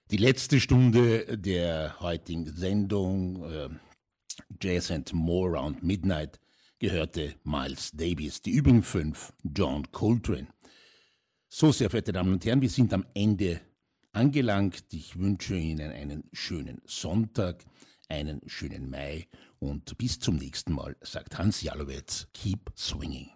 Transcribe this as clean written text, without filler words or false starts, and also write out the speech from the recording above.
Die letzte Stunde der heutigen Sendung Jazz and More Around Midnight gehörte Miles Davis, die übrigen 5 John Coltrane. So, sehr verehrte Damen und Herren, wir sind am Ende angelangt. Ich wünsche Ihnen einen schönen Sonntag, einen schönen Mai und bis zum nächsten Mal, sagt Hans Jalowitz. Keep swinging.